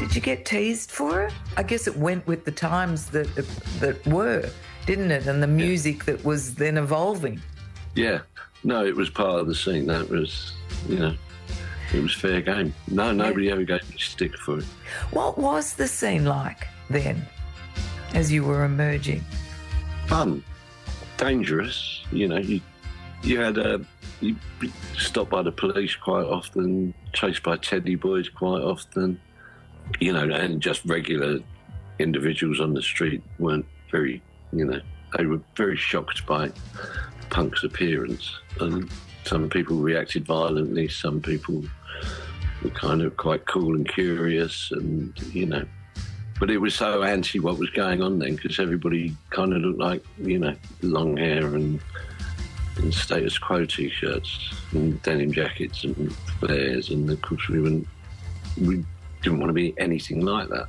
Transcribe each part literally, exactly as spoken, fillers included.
Did you get teased for it? I guess it went with the times that that were, didn't it? And the music yeah. that was then evolving. Yeah. No, it was part of the scene. That was, you know, it was fair game. No, nobody yeah. ever gave me stick for it. What was the scene like then, as you were emerging? Fun. Dangerous. You know, you, you had a... You stopped by the police quite often, chased by teddy boys quite often, you know, and just regular individuals on the street weren't very, you know, they were very shocked by Punk's appearance. And some people reacted violently, some people were kind of quite cool and curious and, you know. But it was so anti what was going on then because everybody kind of looked like, you know, long hair and... and status quo T-shirts and denim jackets and flares, and of course we wouldn't, we didn't want to be anything like that.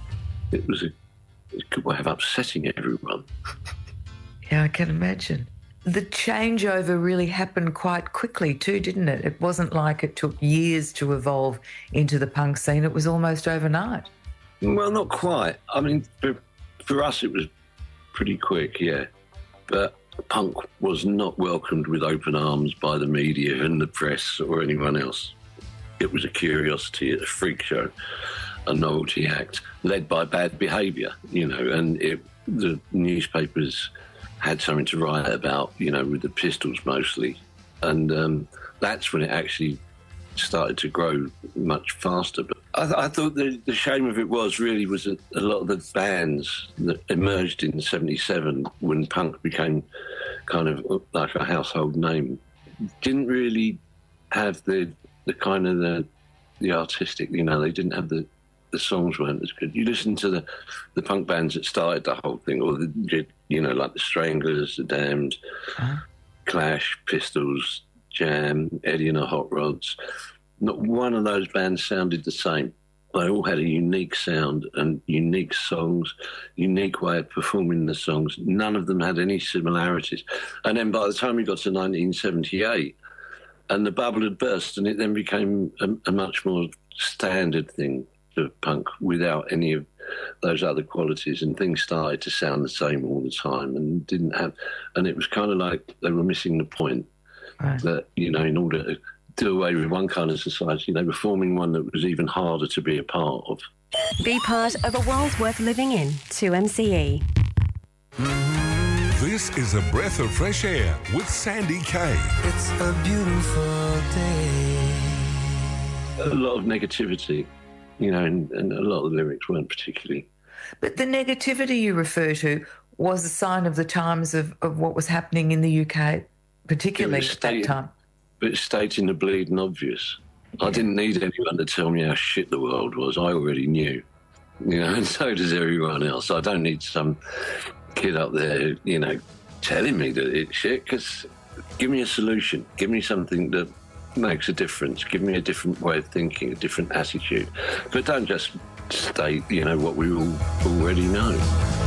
It was a, a good way of upsetting everyone. Yeah, I can imagine. The changeover really happened quite quickly too, didn't it? It wasn't like it took years to evolve into the punk scene. It was almost overnight. Well, not quite. I mean, for, for us it was pretty quick, yeah. But punk was not welcomed with open arms by the media and the press or anyone else. It was a curiosity, a freak show, a novelty act, led by bad behaviour, you know, and it, the newspapers had something to write about, you know, with the Pistols mostly. And um, that's when it actually started to grow much faster. But I, th- I thought the, the shame of it was really was that a lot of the bands that emerged in seventy-seven when punk became kind of like a household name didn't really have the the kind of the the artistic, you know, they didn't have the the songs weren't as good. You listen to the the punk bands that started the whole thing, or the, you know, like the Stranglers, the Damned, uh-huh. Clash, Pistols, Jam, Eddie and the Hot Rods. Not one of those bands sounded the same. They all had a unique sound and unique songs, unique way of performing the songs. None of them had any similarities. And then by the time we got to nineteen seventy-eight, and the bubble had burst, and it then became a, a much more standard thing of punk without any of those other qualities, and things started to sound the same all the time and didn't have... And it was kind of like they were missing the point. Right. That, you know, in order to do away with one kind of society, they were forming one that was even harder to be a part of. Be part of a world worth living in. two M C E. This is a breath of fresh air with Sandy Kay. It's a beautiful day. A lot of negativity, you know, and, and a lot of the lyrics weren't particularly... But the negativity you refer to was a sign of the times of, of what was happening in the U K, particularly at that time. But it's stating the bleeding obvious. Yeah. I didn't need anyone to tell me how shit the world was. I already knew, you know, and so does everyone else. I don't need some kid up there, you know, telling me that it's shit, because give me a solution. Give me something that makes a difference. Give me a different way of thinking, a different attitude. But don't just state, you know, what we all already know.